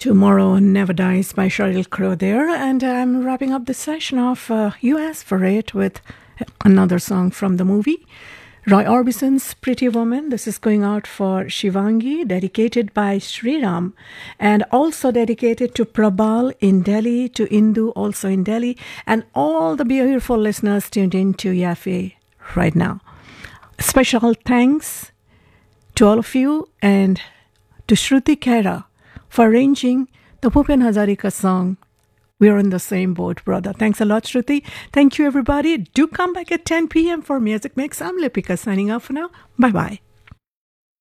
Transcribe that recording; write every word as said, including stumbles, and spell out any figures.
Tomorrow Never Dies by Sheryl Crow there, and I'm wrapping up the session of uh, You Asked For It with another song from the movie, Roy Orbison's Pretty Woman. This is going out for Shivangi, dedicated by Sriram, and also dedicated to Prabal in Delhi, to Indu also in Delhi, and all the beautiful listeners tuned in to Yafe right now. Special thanks to all of you and to Shruti Khera for arranging the Bhupen Hazarika song, We're in the Same Boat, Brother. Thanks a lot, Shruti. Thank you, everybody. Do come back at ten p.m. for Music Mix. I'm Lipika signing off for now. Bye-bye.